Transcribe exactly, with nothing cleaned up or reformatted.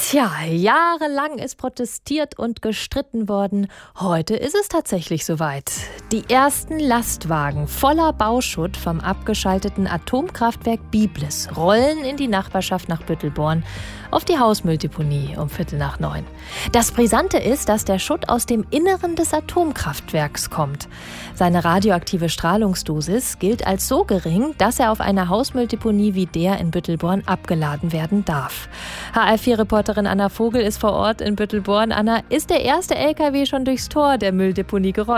Tja, jahrelang ist protestiert und gestritten worden. Heute ist es tatsächlich soweit. Die ersten Lastwagen voller Bauschutt vom abgeschalteten Atomkraftwerk Biblis rollen in die Nachbarschaft nach Büttelborn auf die Hausmülldeponie um Viertel nach neun. Das Brisante ist, dass der Schutt aus dem Inneren des Atomkraftwerks kommt. Seine radioaktive Strahlungsdosis gilt als so gering, dass er auf einer Hausmülldeponie wie der in Büttelborn abgeladen werden darf. H R vier Reporterin Anna Vogel ist vor Ort in Büttelborn. Anna, ist der erste L K W schon durchs Tor der Mülldeponie gerollt?